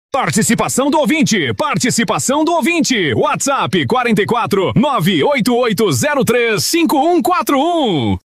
Participação do ouvinte, participação do ouvinte. WhatsApp 44 988035141.